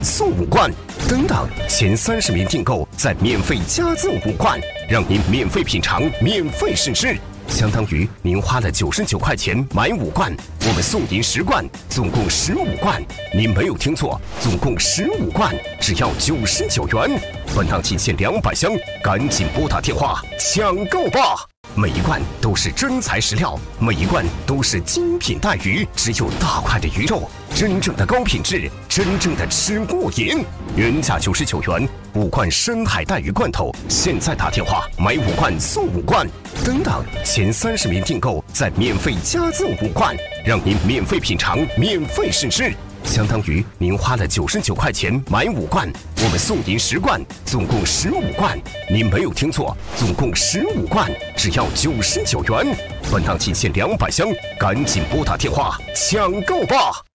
送5罐，等等，前30名订购再免费加赠5罐，让您免费品尝，免费试吃。相当于您花了99块钱买5罐，我们送您10罐，总共15罐。您没有听错，总共15罐，只要99元。本档仅限200箱，赶紧拨打电话抢购吧！每一罐都是真材实料，每一罐都是精品带鱼，只有大块的鱼肉，真正的高品质，真正的吃过瘾。原价99元，5罐深海带鱼罐头，现在打电话买5罐送5罐，等等，前30名订购再免费加赠5罐，让您免费品尝，免费试吃。相当于您花了99块钱买5罐，我们送您10罐，总共15罐。您没有听错，总共15罐，只要99元。本档仅限200箱，赶紧拨打电话抢购吧！